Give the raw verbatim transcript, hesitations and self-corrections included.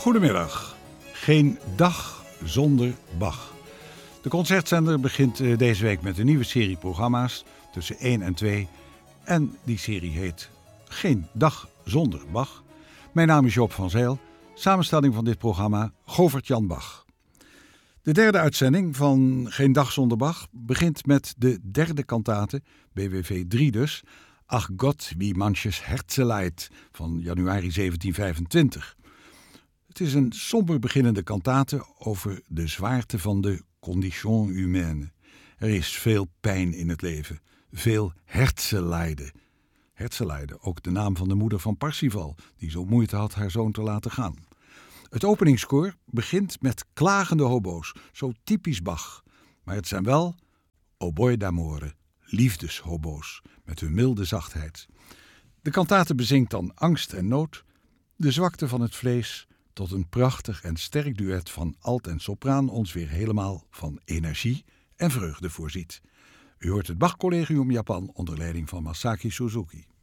Goedemiddag. Geen dag zonder Bach. De concertzender begint deze week met een nieuwe serie programma's tussen één en twee. En die serie heet Geen dag zonder Bach. Mijn naam is Joop van Zijl. Samenstelling van dit programma Govert-Jan Bach. De derde uitzending van Geen dag zonder Bach begint met de derde kantate, B W V drie dus, Ach Gott, wie manches Herzeleid van januari zeventien vijfentwintig. Het is een somber beginnende kantate over de zwaarte van de condition humaine. Er is veel pijn in het leven, veel herzenlijden. Herzenlijden, ook de naam van de moeder van Parsifal, die zo moeite had haar zoon te laten gaan. Het openingskoor begint met klagende hobo's, zo typisch Bach. Maar het zijn wel oboe d'amore, liefdeshobo's, met hun milde zachtheid. De kantate bezingt dan angst en nood, de zwakte van het vlees, tot een prachtig en sterk duet van alt en sopraan ons weer helemaal van energie en vreugde voorziet. U hoort het Bach-collegium Japan onder leiding van Masaki Suzuki.